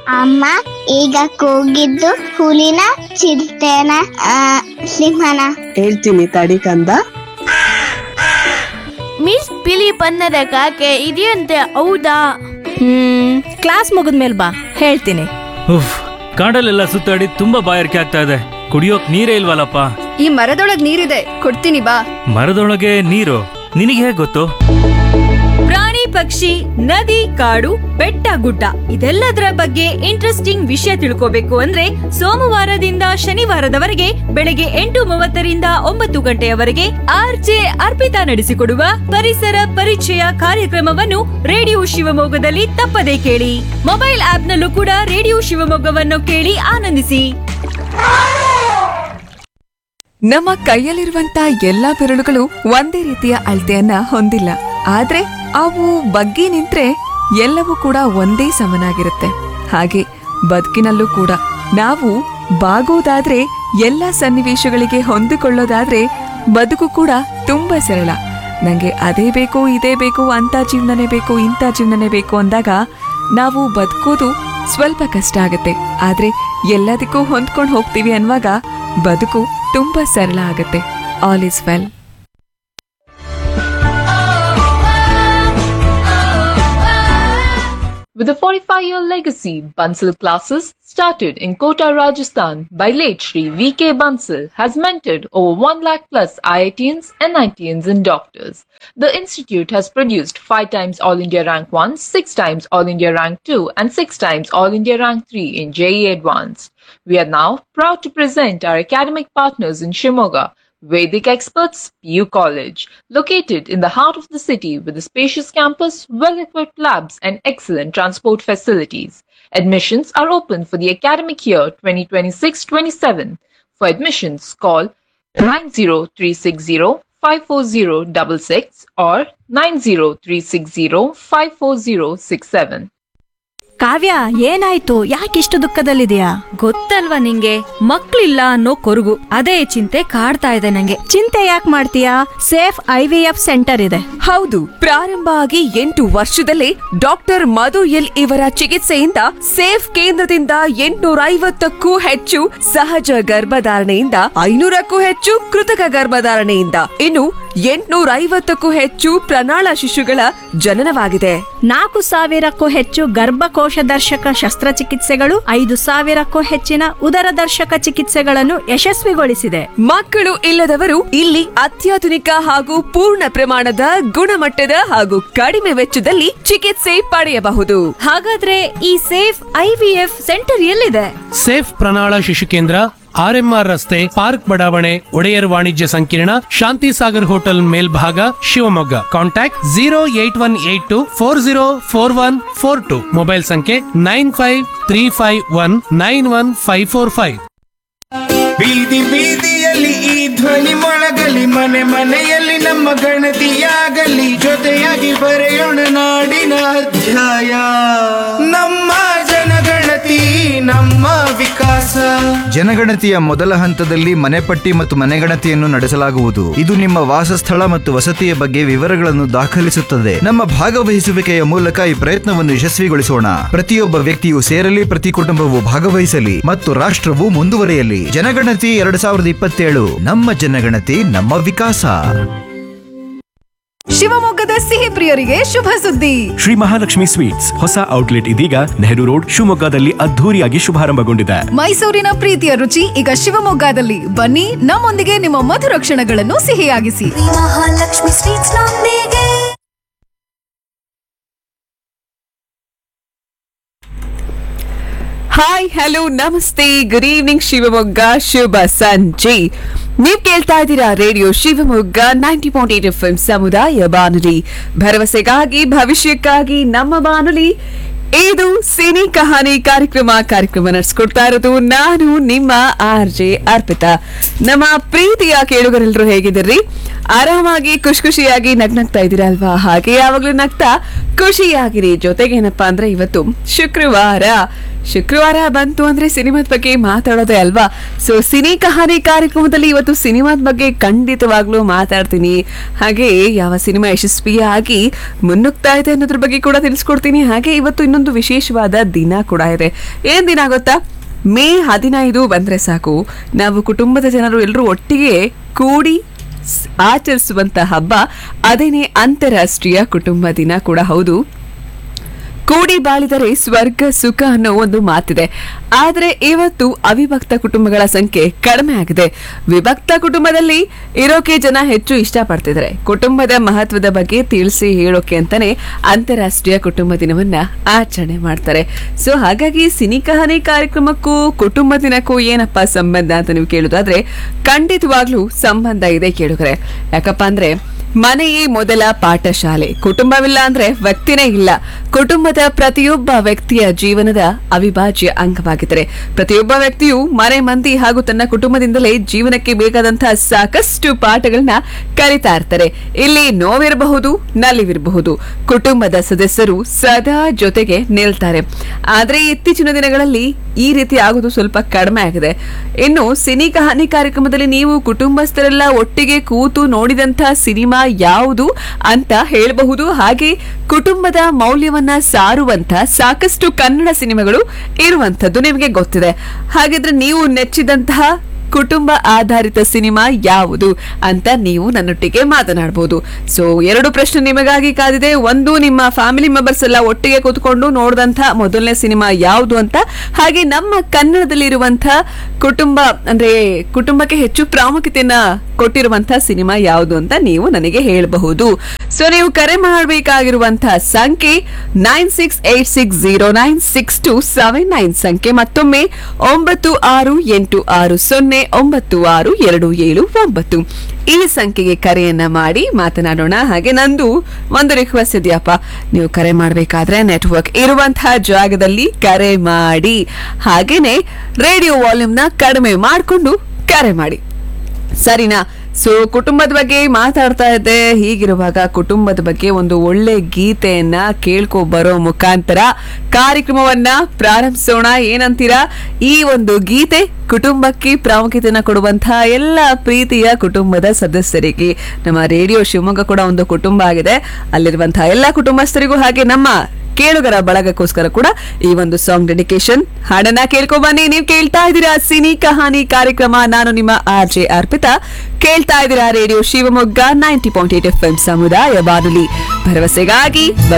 ಅಮ್ಮ ಈಗ ಕೂಗಿದ್ದು ಹುಲಿನ ಚಿರತೆನ ಸಿಂಹನ? ಹೇಳ್ತೀನಿ ತಡಿ ಕಂದ. ಮಿಸ್ ಬಿಳಿ ಬಣ್ಣದ ಕಾಗೆ ಇದೆಯಂತೆ, ಹೌದಾ? ಕ್ಲಾಸ್ ಮುಗಿದ್ಮೇಲೆ ಬಾ, ಹೇಳ್ತೀನಿ. ಉಫ್, ಕಾಡಲ್ಲೆಲ್ಲ ಸುತ್ತಾಡಿ ತುಂಬಾ ಬಾಯಾರಿಕೆ ಆಗ್ತಾ ಇದೆ. ಕುಡಿಯೋಕ್ ನೀರೇ ಇಲ್ವಲ್ಲಪ್ಪ. ಈ ಮರದೊಳಗ್ ನೀರಿದೆ, ಕೊಡ್ತೀನಿ ಬಾ. ಮರದೊಳಗೆ ನೀರು? ನಿನಗೆ ಹೇಗ್ ಗೊತ್ತು? ಪ್ರಾಣಿ ಪಕ್ಷಿ ನದಿ ಕಾಡು ಬೆಟ್ಟ ಗುಡ್ಡ ಇದೆಲ್ಲದರ ಬಗ್ಗೆ ಇಂಟ್ರೆಸ್ಟಿಂಗ್ ವಿಷಯ ತಿಳ್ಕೋಬೇಕು ಅಂದ್ರೆ ಸೋಮವಾರದಿಂದ ಶನಿವಾರದವರೆಗೆ ಬೆಳಗ್ಗೆ 8:30ರಿಂದ 9 ಗಂಟೆಯವರೆಗೆ ಆರ್ಜೆ ಅರ್ಪಿತಾ ನಡೆಸಿಕೊಡುವ ಪರಿಸರ ಪರಿಚಯ ಕಾರ್ಯಕ್ರಮವನ್ನು ರೇಡಿಯೋ ಶಿವಮೊಗ್ಗದಲ್ಲಿ ತಪ್ಪದೇ ಕೇಳಿ. ಮೊಬೈಲ್ ಆಪ್ ನಲ್ಲೂ ಕೂಡ ರೇಡಿಯೋ ಶಿವಮೊಗ್ಗವನ್ನು ಕೇಳಿ ಆನಂದಿಸಿ. ನಮ್ಮ ಕೈಯಲ್ಲಿರುವಂತ ಎಲ್ಲಾ ಬೆರಳುಗಳು ಒಂದೇ ರೀತಿಯ ಅಳತೆಯನ್ನ ಹೊಂದಿಲ್ಲ. ಆದ್ರೆ ಅವು ಬಗ್ಗಿ ನಿಂತ್ರೆ ಎಲ್ಲವೂ ಕೂಡ ಒಂದೇ ಸಮನಾಗಿರುತ್ತೆ. ಹಾಗೆ ಬದುಕಿನಲ್ಲೂ ಕೂಡ ನಾವು ಬಾಗೋದಾದ್ರೆ ಎಲ್ಲ ಸನ್ನಿವೇಶಗಳಿಗೆ ಹೊಂದಿಕೊಳ್ಳೋದಾದ್ರೆ ಬದುಕು ಕೂಡ ತುಂಬಾ ಸರಳ. ನಂಗೆ ಅದೇ ಬೇಕು ಇದೇ ಬೇಕು, ಅಂತ ಜೀವನನೇ ಬೇಕು ಇಂಥ ಜೀವನನೇ ಬೇಕು ಅಂದಾಗ ನಾವು ಬದುಕೋದು ಸ್ವಲ್ಪ ಕಷ್ಟ ಆಗತ್ತೆ. ಆದ್ರೆ ಎಲ್ಲದಕ್ಕೂ ಹೊಂದ್ಕೊಂಡು ಹೋಗ್ತೀವಿ ಅನ್ನುವಾಗ ಬದುಕು ತುಂಬಾ ಸರಳ ಆಗತ್ತೆ. All is well. With a 45-year legacy, Bansal classes, started in Kota, Rajasthan by late Shri V.K. Bansal, has mentored over 1 lakh plus IITians, NITians and doctors. The institute has produced 5 times All India Rank 1, 6 times All India Rank 2 and 6 times All India Rank 3 in JEE Advanced. We are now proud to present our academic partners in Shimoga, Vedic Experts PU College, located in the heart of the city with a spacious campus, well-equipped labs and excellent transport facilities. Admissions are open for the academic year 2026-27. For admissions, call 90360-54066 or 90360-54067. ಕಾವ್ಯ, ಏನಾಯ್ತು? ಯಾಕಿಷ್ಟು ದುಃಖದಲ್ಲಿದೆಯಾ? ಗೊತ್ತಲ್ವಾ ನಿಂಗೆ, ಮಕ್ಳಿಲ್ಲ ಅನ್ನೋ ಕೊರಗು, ಅದೇ ಚಿಂತೆ ಕಾಡ್ತಾ ಇದೆ ನಂಗೆ. ಚಿಂತೆ ಯಾಕೆ ಮಾಡ್ತೀಯಾ? ಸೇಫ್ IVF ಸೆಂಟರ್ ಇದೆ. ಹೌದು, ಪ್ರಾರಂಭ ಆಗಿ 8 ವರ್ಷದಲ್ಲೇ ಡಾಕ್ಟರ್ ಮಧು ಎಲ್ ಇವರ ಚಿಕಿತ್ಸೆಯಿಂದ ಸೇಫ್ ಕೇಂದ್ರದಿಂದ 850ಕ್ಕೂ ಹೆಚ್ಚು ಸಹಜ ಗರ್ಭಧಾರಣೆಯಿಂದ 500ಕ್ಕೂ ಹೆಚ್ಚು ಕೃತಕ ಗರ್ಭಧಾರಣೆಯಿಂದ ಇನ್ನು 850ಕ್ಕೂ ಹೆಚ್ಚು ಪ್ರಣಾಳ ಶಿಶುಗಳ ಜನನವಾಗಿದೆ. 4,000ಕ್ಕೂ ಹೆಚ್ಚು ಗರ್ಭಕೋಶ ದರ್ಶಕ ಶಸ್ತ್ರಚಿಕಿತ್ಸೆಗಳು, 5,000ಕ್ಕೂ ಹೆಚ್ಚಿನ ಉದರದರ್ಶಕ ಚಿಕಿತ್ಸೆಗಳನ್ನು ಯಶಸ್ವಿಗೊಳಿಸಿದೆ. ಮಕ್ಕಳು ಇಲ್ಲದವರು ಇಲ್ಲಿ ಅತ್ಯಾಧುನಿಕ ಹಾಗೂ ಪೂರ್ಣ ಪ್ರಮಾಣದ ಗುಣಮಟ್ಟದ ಹಾಗೂ ಕಡಿಮೆ ವೆಚ್ಚದಲ್ಲಿ ಚಿಕಿತ್ಸೆ ಪಡೆಯಬಹುದು. ಹಾಗಾದ್ರೆ ಈ ಸೇಫ್ IVF ಸೆಂಟರ್ ಎಲ್ಲಿದೆ? ಸೇಫ್ ಪ್ರಣಾಳ ಶಿಶು ಕೇಂದ್ರ, RMR ರಸ್ತೆ, ಪಾರ್ಕ್ ಬಡಾವಣೆ, ಒಡೆಯರ್ ವಾಣಿಜ್ಯ ಸಂಕೀರ್ಣ, ಶಾಂತಿ ಸಾಗರ್ ಹೋಟೆಲ್ ಮೇಲ್ಭಾಗ, ಶಿವಮೊಗ್ಗ. ಕಾಂಟ್ಯಾಕ್ಟ್ 08182404142. ಮೊಬೈಲ್ ಸಂಖ್ಯೆ 9535191545. ಬೀದಿ ಬೀದಿಯಲ್ಲಿ ಈ ಧ್ವನಿ ಮೊಳಗಲಿ, ಮನೆ ಮನೆಯಲ್ಲಿ ನಮ್ಮ ಗಣತಿಯಾಗಲಿ, ಜೊತೆಯಾಗಿ ಬರೆಯೋಣ ನಾಡಿನ ಅಧ್ಯಾಯ. ನಮ್ಮ ಜನಗಣತಿ ನಮ್ಮ ವಿಕಾಸ. ಜನಗಣತಿಯ ಮೊದಲ ಹಂತದಲ್ಲಿ ಮನೆಪಟ್ಟಿ ಮತ್ತು ಮನೆಗಣತಿಯನ್ನು ನಡೆಸಲಾಗುವುದು. ಇದು ನಿಮ್ಮ ವಾಸಸ್ಥಳ ಮತ್ತು ವಸತಿಯ ಬಗ್ಗೆ ವಿವರಗಳನ್ನು ದಾಖಲಿಸುತ್ತದೆ. ನಮ್ಮ ಭಾಗವಹಿಸುವಿಕೆಯ ಮೂಲಕ ಈ ಪ್ರಯತ್ನವನ್ನು ಯಶಸ್ವಿಗೊಳಿಸೋಣ. ಪ್ರತಿಯೊಬ್ಬ ವ್ಯಕ್ತಿಯು ಸೇರಲಿ, ಪ್ರತಿ ಕುಟುಂಬವು ಭಾಗವಹಿಸಲಿ ಮತ್ತು ರಾಷ್ಟ್ರವು ಮುಂದುವರಿಯಲಿ. ಜನಗಣತಿ 2027, ನಮ್ಮ ಜನಗಣತಿ ನಮ್ಮ ವಿಕಾಸ. ಶಿವಮೊಗ್ಗದ ಸಿಹಿ ಪ್ರಿಯರಿಗೆ ಶುಭ ಸುದ್ದಿ. ಶ್ರೀ ಮಹಾಲಕ್ಷ್ಮಿ ಸ್ವೀಟ್ಸ್ ಹೊಸ ಔಟ್ಲೆಟ್ ಇದೀಗ ನೆಹರು ರೋಡ್ ಶಿವಮೊಗ್ಗದಲ್ಲಿ ಅದ್ಧೂರಿಯಾಗಿ ಶುಭಾರಂಭಗೊಂಡಿದೆ. ಮೈಸೂರಿನ ಪ್ರೀತಿಯ ರುಚಿ ಈಗ ಶಿವಮೊಗ್ಗದಲ್ಲಿ. ಬನ್ನಿ, ನಮ್ಮೊಂದಿಗೆ ನಿಮ್ಮ ಮಧುರ ಕ್ಷಣಗಳನ್ನು ಸಿಹಿಯಾಗಿಸಿ. ಮಹಾಲಕ್ಷ್ಮಿ ಸ್ವೀಟ್ಸ್ ನೊಂದಿಗೆ. ಹಾಯ್, ಹಲೋ, ನಮಸ್ತೆ, ಗುಡ್ ಈವ್ನಿಂಗ್ ಶಿವಮೊಗ್ಗ, ಶುಭ ಸಂಜೆ. ನೀವ್ ಕೇಳ್ತಾ ಇದ್ದೀರಾ ರೇಡಿಯೋ ಶಿವಮೊಗ್ಗ 90.8 FM ಸಮುದಾಯ ಬಾನುಲಿ, ಭರವಸೆಗಾಗಿ ಭವಿಷ್ಯಕ್ಕಾಗಿ ನಮ್ಮ ಬಾನುಲಿ. ಇದು ಸಿನಿ ಕಹಾನಿ ಕಾರ್ಯಕ್ರಮ ನಡೆಸ್ಕೊಡ್ತಾ ಇರೋದು ನಾನು ನಿಮ್ಮ RJ ಅರ್ಪಿತಾ. ನಮ್ಮ ಪ್ರೀತಿಯ ಕೇಳುಗರೆಲ್ಲರೂ ಹೇಗಿದ್ದೀರಿ? ಆರಾಮಾಗಿ ಖುಷಿಯಾಗಿ ನಗ್ನಗ್ತಾ ಇದ್ದೀರಾ ಅಲ್ವಾ? ಹಾಗೆ ಯಾವಾಗ್ಲೂ ನಗ್ತಾ ಖುಷಿಯಾಗಿರಿ. ಜೊತೆಗೆ ಏನಪ್ಪಾ ಅಂದ್ರೆ ಇವತ್ತು ಶುಕ್ರವಾರ, ಶುಕ್ರವಾರ ಬಂತು ಅಂದ್ರೆ ಸಿನಿಮಾದ ಬಗ್ಗೆ ಮಾತಾಡೋದೇ ಅಲ್ವಾ. ಸೊ ಸಿನಿ ಕಹಾನಿ ಕಾರ್ಯಕ್ರಮದಲ್ಲಿ ಇವತ್ತು ಸಿನಿಮಾದ ಬಗ್ಗೆ ಖಂಡಿತವಾಗ್ಲೂ ಮಾತಾಡ್ತೀನಿ. ಹಾಗೆ ಯಾವ ಸಿನಿಮಾ ಯಶಸ್ವಿಯಾಗಿ ಮುನ್ನುಗ್ತಾ ಇದೆ ಅನ್ನೋದ್ರ ಬಗ್ಗೆ ಕೂಡ ತಿಳಿಸ್ಕೊಡ್ತೀನಿ. ಹಾಗೆ ಇವತ್ತು ಇನ್ನೊಂದು ವಿಶೇಷವಾದ ದಿನ ಕೂಡ ಇದೆ. ಏನ್ ದಿನ ಗೊತ್ತಾ? ಮೇ 15 ಬಂದ್ರೆ ಸಾಕು, ನಾವು ಕುಟುಂಬದ ಜನರು ಎಲ್ಲರೂ ಒಟ್ಟಿಗೆ ಕೂಡಿ ಆಚರಿಸುವಂತ ಹಬ್ಬ. ಅದೇನೇ ಅಂತಾರಾಷ್ಟ್ರೀಯ ಕುಟುಂಬ ದಿನ ಕೂಡ ಹೌದು. ಕೂಡಿ ಬಾಳಿದರೆ ಸ್ವರ್ಗ ಸುಖ ಅನ್ನೋ ಒಂದು ಮಾತಿದೆ. ಆದ್ರೆ ಇವತ್ತು ಅವಿಭಕ್ತ ಕುಟುಂಬಗಳ ಸಂಖ್ಯೆ ಕಡಿಮೆ ಆಗಿದೆ. ವಿಭಕ್ತ ಕುಟುಂಬದಲ್ಲಿ ಇರೋಕೆ ಜನ ಹೆಚ್ಚು ಇಷ್ಟಪಡ್ತಿದ್ದಾರೆ. ಕುಟುಂಬದ ಮಹತ್ವದ ಬಗ್ಗೆ ತಿಳಿಸಿ ಹೇಳೋಕೆ ಅಂತಾನೆ ಅಂತಾರಾಷ್ಟ್ರೀಯ ಕುಟುಂಬ ದಿನವನ್ನ ಆಚರಣೆ ಮಾಡ್ತಾರೆ. ಸೊ ಹಾಗಾಗಿ ಸಿನಿ ಕಹಾನಿ ಕಾರ್ಯಕ್ರಮಕ್ಕೂ ಕುಟುಂಬ ದಿನಕ್ಕೂ ಏನಪ್ಪಾ ಸಂಬಂಧ ಅಂತ ನೀವು ಕೇಳುದಾದ್ರೆ ಖಂಡಿತವಾಗ್ಲೂ ಸಂಬಂಧ ಇದೆ ಕೇಳುಗರೆ. ಯಾಕಪ್ಪ ಅಂದ್ರೆ ಮನೆಯೇ ಮೊದಲ ಪಾಠಶಾಲೆ. ಕುಟುಂಬವಿಲ್ಲ ಅಂದ್ರೆ ವ್ಯಕ್ತಿನೇ ಇಲ್ಲ. ಕುಟುಂಬದ ಪ್ರತಿಯೊಬ್ಬ ವ್ಯಕ್ತಿಯ ಜೀವನದ ಅವಿಭಾಜ್ಯ ಅಂಗವಾಗಿದ್ದಾರೆ. ಪ್ರತಿಯೊಬ್ಬ ವ್ಯಕ್ತಿಯು ಮನೆ ಮಂದಿ ಹಾಗೂ ತನ್ನ ಕುಟುಂಬದಿಂದಲೇ ಜೀವನಕ್ಕೆ ಬೇಕಾದಂತಹ ಸಾಕಷ್ಟು ಪಾಠಗಳನ್ನ ಕಲಿತಾ ಇರ್ತಾರೆ. ಇಲ್ಲಿ ನೋವಿರಬಹುದು, ನಲಿವಿರಬಹುದು, ಕುಟುಂಬದ ಸದಸ್ಯರು ಸದಾ ಜೊತೆಗೆ ನಿಲ್ತಾರೆ. ಆದ್ರೆ ಇತ್ತೀಚಿನ ದಿನಗಳಲ್ಲಿ ಈ ರೀತಿ ಆಗೋದು ಸ್ವಲ್ಪ ಕಡಿಮೆ ಆಗಿದೆ. ಇನ್ನು ಸಿನಿ ಕಹಾನಿ ಕಾರ್ಯಕ್ರಮದಲ್ಲಿ ನೀವು ಕುಟುಂಬಸ್ಥರೆಲ್ಲ ಒಟ್ಟಿಗೆ ಕೂತು ನೋಡಿದಂತಹ ಸಿನಿಮಾ ಯಾವುದು ಅಂತ ಹೇಳಬಹುದು. ಹಾಗೆ ಕುಟುಂಬದ ಮೌಲ್ಯವನ್ನ ಸಾರುವಂತ ಸಾಕಷ್ಟು ಕನ್ನಡ ಸಿನಿಮಾಗಳು ಇರುವಂತದ್ದು ನಿಮಗೆ ಗೊತ್ತಿದೆ. ಹಾಗಿದ್ರೆ ನೀವು ನೆಚ್ಚಿದಂತಹ ಕುಟುಂಬ ಆಧಾರಿತ ಸಿನಿಮಾ ಯಾವುದು ಅಂತ ನೀವು ನನ್ನೊಟ್ಟಿಗೆ ಮಾತನಾಡಬಹುದು. ಸೊ 2 ಪ್ರಶ್ನೆ ನಿಮಗಾಗಿ ಕಾದಿದೆ. ಒಂದು, ನಿಮ್ಮ ಫ್ಯಾಮಿಲಿ ಮೆಂಬರ್ಸ್ ಎಲ್ಲ ಒಟ್ಟಿಗೆ ಕೂತ್ಕೊಂಡು ನೋಡಿದಂತ ಮೊದಲನೇ ಸಿನಿಮಾ ಯಾವುದು ಅಂತ. ಹಾಗೆ ನಮ್ಮ ಕನ್ನಡದಲ್ಲಿರುವಂತಹ ಕುಟುಂಬ ಅಂದ್ರೆ ಕುಟುಂಬಕ್ಕೆ ಹೆಚ್ಚು ಪ್ರಾಮುಖ್ಯತೆಯನ್ನ ಕೊಟ್ಟಿರುವಂತಹ ಸಿನಿಮಾ ಯಾವುದು ಅಂತ ನೀವು ನನಗೆ ಹೇಳಬಹುದು. ಸೊ ನೀವು ಕರೆ ಮಾಡಬೇಕಾಗಿರುವಂತಹ ಸಂಖ್ಯೆ 9686096279 ಸಂಖ್ಯೆ. ಮತ್ತೊಮ್ಮೆ 9686096279 ಈ ಸಂಖ್ಯೆಗೆ ಕರೆಯನ್ನ ಮಾಡಿ ಮಾತನಾಡೋಣ. ಹಾಗೆ ನಂದು ಒಂದು ರಿಕ್ವೆಸ್ಟ್ ಇದೆಯಪ್ಪ, ನೀವು ಕರೆ ಮಾಡಬೇಕಾದ್ರೆ ನೆಟ್ವರ್ಕ್ ಇರುವಂತಹ ಜಾಗದಲ್ಲಿ ಕರೆ ಮಾಡಿ. ಹಾಗೇನೆ ರೇಡಿಯೋ ವಾಲ್ಯೂಮ್ನ ಕಡಿಮೆ ಮಾಡಿಕೊಂಡು ಕರೆ ಮಾಡಿ, ಸರಿನಾ? ಸೊ ಕುಟುಂಬದ ಬಗ್ಗೆ ಮಾತಾಡ್ತಾ ಇದ್ದೆ. ಹೀಗಿರುವಾಗ ಕುಟುಂಬದ ಬಗ್ಗೆ ಒಂದು ಒಳ್ಳೆ ಗೀತೆಯನ್ನ ಕೇಳ್ಕೊ ಬರೋ ಮುಖಾಂತರ ಕಾರ್ಯಕ್ರಮವನ್ನ ಪ್ರಾರಂಭಿಸೋಣ. ಏನಂತೀರಾ? ಈ ಒಂದು ಗೀತೆ ಕುಟುಂಬಕ್ಕೆ ಪ್ರಾಮುಖ್ಯತೆಯನ್ನ ಕೊಡುವಂತಹ ಎಲ್ಲ ಪ್ರೀತಿಯ ಕುಟುಂಬದ ಸದಸ್ಯರಿಗೆ, ನಮ್ಮ ರೇಡಿಯೋ ಶಿವಮೊಗ್ಗ ಕೂಡ ಒಂದು ಕುಟುಂಬ ಆಗಿದೆ, ಅಲ್ಲಿರುವಂತಹ ಎಲ್ಲ ಕುಟುಂಬಸ್ಥರಿಗೂ ಹಾಗೆ ನಮ್ಮ ಕೇಳುಗರ ಬಳಗಕ್ಕೋಸ್ಕರ ಕೂಡ ಈ ಒಂದು ಸಾಂಗ್ ಡೆಡಿಕೇಶನ್. ಹಾಡನ್ನ ಕೇಳ್ಕೊಬನ್ನಿ. ನೀವು ಕೇಳ್ತಾ ಇದ್ದೀರಾ ಸಿನಿ ಕಹಾನಿ ಕಾರ್ಯಕ್ರಮ. ನಾನು ನಿಮ್ಮ RJ ಅರ್ಪಿತಾ. ಕೇಳ್ತಾ ಇದ್ದೀರಾ ರೇಡಿಯೋ ಶಿವಮೊಗ್ಗ 90.8 FM ಸಮುದಾಯ ಬಾನುಲಿ, ಭರವಸೆಗಾಗಿ